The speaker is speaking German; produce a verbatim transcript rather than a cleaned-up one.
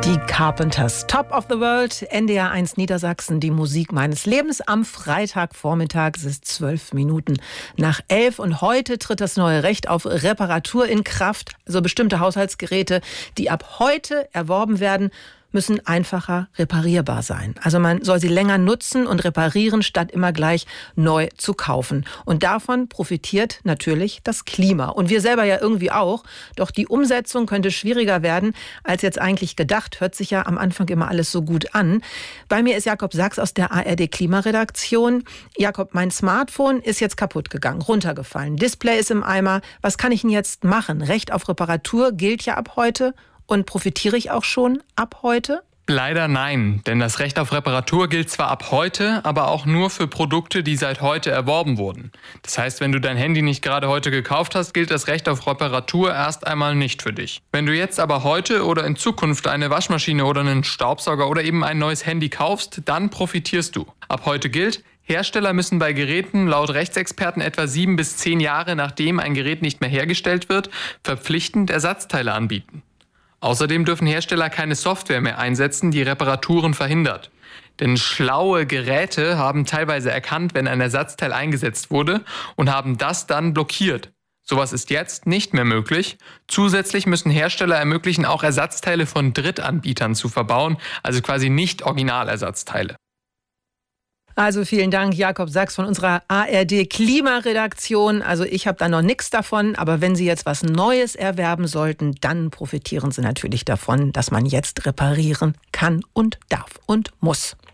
Die Carpenters, Top of the World, N D R eins Niedersachsen, die Musik meines Lebens am Freitagvormittag. Es ist zwölf Minuten nach elf und heute tritt das neue Recht auf Reparatur in Kraft. Also bestimmte Haushaltsgeräte, die ab heute erworben werden, müssen einfacher reparierbar sein. Also man soll sie länger nutzen und reparieren, statt immer gleich neu zu kaufen. Und davon profitiert natürlich das Klima. Und wir selber ja irgendwie auch. Doch die Umsetzung könnte schwieriger werden, als jetzt eigentlich gedacht. Hört sich ja am Anfang immer alles so gut an. Bei mir ist Jakob Sachs aus der A R D Klimaredaktion. Jakob, mein Smartphone ist jetzt kaputt gegangen, runtergefallen. Display ist im Eimer. Was kann ich denn jetzt machen? Recht auf Reparatur gilt ja ab heute. Und profitiere ich auch schon ab heute? Leider nein, denn das Recht auf Reparatur gilt zwar ab heute, aber auch nur für Produkte, die seit heute erworben wurden. Das heißt, wenn du dein Handy nicht gerade heute gekauft hast, gilt das Recht auf Reparatur erst einmal nicht für dich. Wenn du jetzt aber heute oder in Zukunft eine Waschmaschine oder einen Staubsauger oder eben ein neues Handy kaufst, dann profitierst du. Ab heute gilt: Hersteller müssen bei Geräten laut Rechtsexperten etwa sieben bis zehn Jahre nachdem ein Gerät nicht mehr hergestellt wird, verpflichtend Ersatzteile anbieten. Außerdem dürfen Hersteller keine Software mehr einsetzen, die Reparaturen verhindert. Denn schlaue Geräte haben teilweise erkannt, wenn ein Ersatzteil eingesetzt wurde und haben das dann blockiert. Sowas ist jetzt nicht mehr möglich. Zusätzlich müssen Hersteller ermöglichen, auch Ersatzteile von Drittanbietern zu verbauen, also quasi nicht Originalersatzteile. Also vielen Dank, Jakob Sachs von unserer A R D Klimaredaktion. Also ich habe da noch nichts davon, aber wenn Sie jetzt was Neues erwerben sollten, dann profitieren Sie natürlich davon, dass man jetzt reparieren kann und darf und muss.